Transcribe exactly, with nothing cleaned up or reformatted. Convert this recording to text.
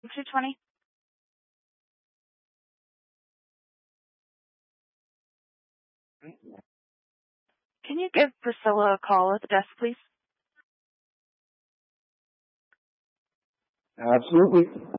two twenty. Can you give Priscilla a call at the desk, please? Absolutely.